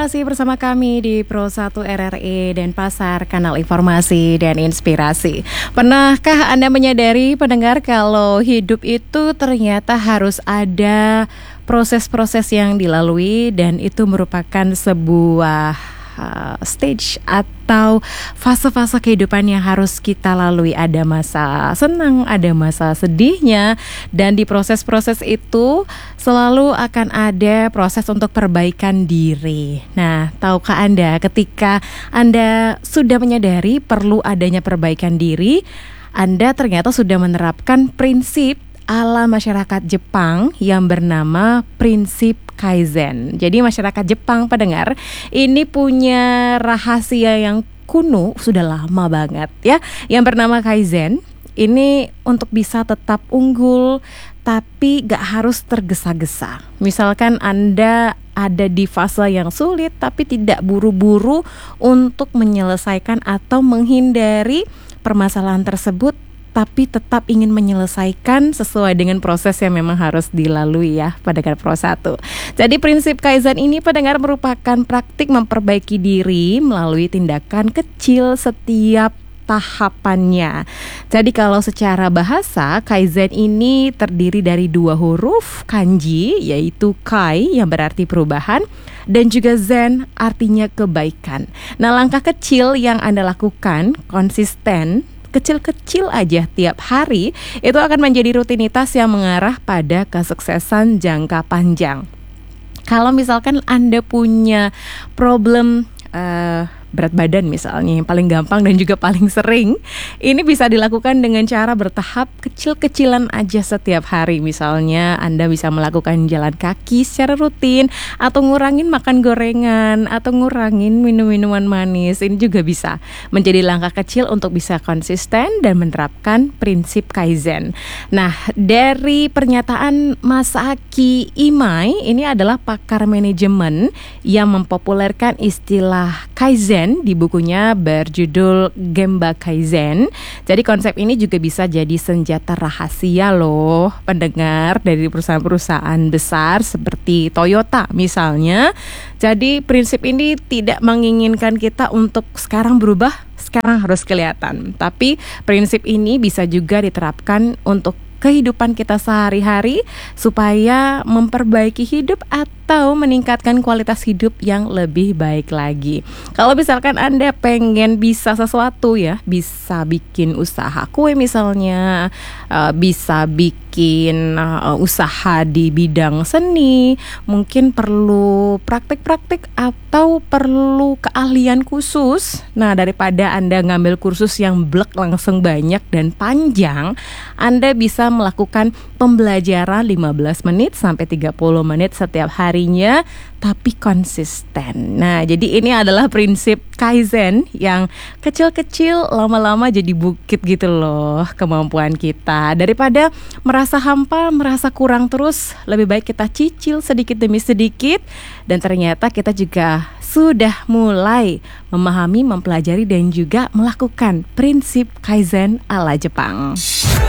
masih bersama kami di Pro1 RRI Denpasar, kanal informasi dan inspirasi. Pernahkah Anda menyadari, pendengar, kalau hidup itu ternyata harus ada proses-proses yang dilalui dan itu merupakan sebuah stage atau fase-fase kehidupan yang harus kita lalui. Ada masa senang, ada masa sedihnya, dan di proses-proses itu selalu akan ada proses untuk perbaikan diri. Nah, tahukah Anda ketika Anda sudah menyadari perlu adanya perbaikan diri, Anda ternyata sudah menerapkan prinsip ala masyarakat Jepang yang bernama prinsip Kaizen. Jadi masyarakat Jepang, pendengar, ini punya rahasia yang kuno, sudah lama banget ya, yang bernama Kaizen. Ini untuk bisa tetap unggul tapi gak harus tergesa-gesa. Misalkan Anda ada di fase yang sulit tapi tidak buru-buru untuk menyelesaikan atau menghindari permasalahan tersebut, tapi tetap ingin menyelesaikan sesuai dengan proses yang memang harus dilalui ya, pendengar Pro1. Jadi prinsip Kaizen ini, pendengar, merupakan praktik memperbaiki diri melalui tindakan kecil setiap tahapannya. Jadi kalau secara bahasa, Kaizen ini terdiri dari dua huruf kanji, yaitu Kai yang berarti perubahan, dan juga Zen artinya kebaikan. Nah, langkah kecil yang Anda lakukan konsisten, kecil-kecil aja tiap hari, itu akan menjadi rutinitas yang mengarah pada kesuksesan jangka panjang. Kalau misalkan Anda punya problem berat badan misalnya, yang paling gampang dan juga paling sering, ini bisa dilakukan dengan cara bertahap, kecil-kecilan aja setiap hari. Misalnya Anda bisa melakukan jalan kaki secara rutin, atau ngurangin makan gorengan, atau ngurangin minum-minuman manis. Ini juga bisa menjadi langkah kecil untuk bisa konsisten dan menerapkan prinsip Kaizen. Nah, dari pernyataan Masaaki Imai, ini adalah pakar manajemen yang mempopulerkan istilah Kaizen di bukunya berjudul Gemba Kaizen. Jadi konsep ini juga bisa jadi senjata rahasia loh, pendengar, dari perusahaan-perusahaan besar seperti Toyota misalnya. Jadi prinsip ini tidak menginginkan kita untuk sekarang berubah, sekarang harus kelihatan. Tapi prinsip ini bisa juga diterapkan untuk kehidupan kita sehari-hari supaya memperbaiki hidup atau meningkatkan kualitas hidup yang lebih baik lagi. Kalau misalkan Anda pengen bisa sesuatu ya, bisa bikin usaha kue misalnya, bisa bikin usaha di bidang seni, mungkin perlu praktik-praktik atau perlu keahlian khusus. Nah, daripada Anda ngambil kursus yang blek langsung banyak dan panjang, Anda bisa melakukan pembelajaran 15 menit sampai 30 menit setiap harinya, tapi konsisten. Nah, jadi ini adalah prinsip Kaizen yang kecil-kecil lama-lama jadi bukit gitu loh kemampuan kita. Daripada merasa hampa, merasa kurang terus, lebih baik kita cicil sedikit demi sedikit, dan ternyata kita juga sudah mulai memahami, mempelajari, dan juga melakukan prinsip Kaizen ala Jepang.